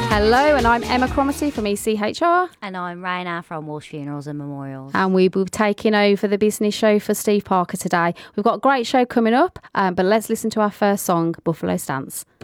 Hello, and I'm Emma Cromarty from ECHR. And I'm Raina from Walsh Funerals and Memorials. And we will be taking over the business show for Steve Parker today. We've got a great show coming up, but let's listen to our first song, Buffalo Stance.